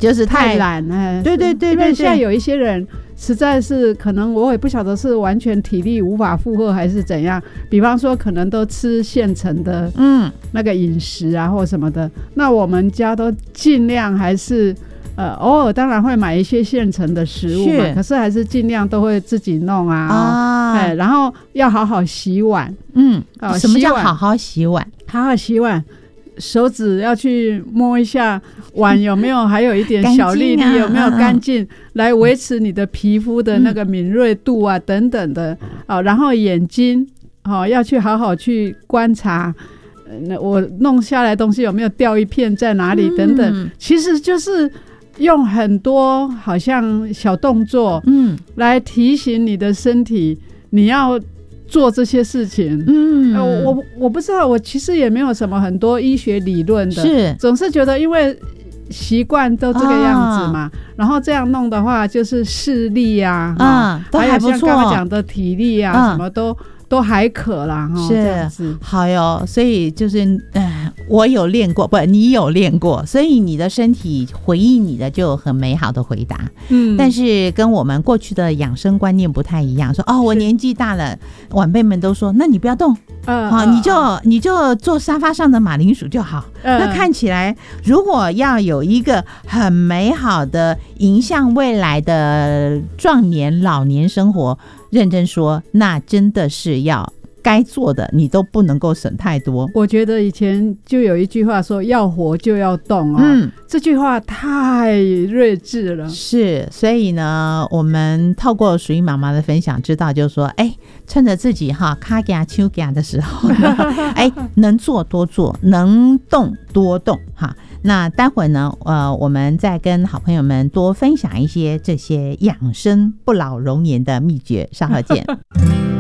就是太懒。 对对对对对， 因为现在有一些人实在是可能我也不晓得是完全体力无法负荷还是怎样，比方说可能都吃现成的那个饮食啊或什么的，那我们家都尽量还是偶尔当然会买一些现成的食物嘛，可是还是尽量都会自己弄啊。然后要好好洗碗。 什么叫好好洗碗？ 好好洗碗，手指要去摸一下碗有没有还有一点小粒粒有没有干净，来维持你的皮肤的那个敏锐度啊等等的。然后眼睛要去好好去观察，我弄下来东西有没有掉一片在哪里等等。其实就是用很多好像小动作来提醒你的身体你要做这些事情。我不知道，我其实也没有什么很多医学理论的，是总是觉得因为习惯都这个样子嘛，然后这样弄的话就是视力啊，还有像刚刚讲的体力啊，什么都还可啦， 是这样子。好哟，所以就是我有练过，不，你有练过，所以你的身体回应你的就有很美好的回答。但是跟我们过去的养生观念不太一样，说我年纪大了，晚辈们都说，那你不要动，你就坐沙发上的马铃薯就好。那看起来，如果要有一个很美好的迎向未来的壮年老年生活，认真说，那真的是要该做的你都不能够省太多。 我觉得以前就有一句话说要活就要动这句话太睿智了。 是，所以呢我们透过淑英妈妈的分享知道，就是说趁着自己卡夹秋夹的时候能做多做，能动多动那待会呢我们再跟好朋友们多分享一些这些养生不老容颜的秘诀，稍后见。